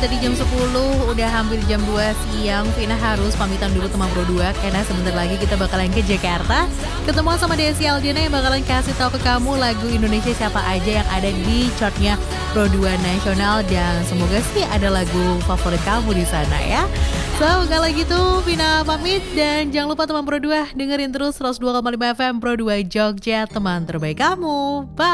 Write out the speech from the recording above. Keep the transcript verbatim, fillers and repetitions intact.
tadi jam sepuluh, udah hampir jam dua siang. Vina harus pamitan dulu teman Pro dua karena sebentar lagi kita bakalan ke Jakarta. Ketemu sama Desi Aldiana yang bakalan kasih tahu ke kamu lagu Indonesia siapa aja yang ada di chartnya Pro dua Nasional. Dan semoga sih ada lagu favorit kamu di sana ya. So, kalau gitu Vina pamit dan jangan lupa teman Pro dua dengerin terus seratus dua koma lima F M Pro dua Jogja, teman terbaik kamu. Bye!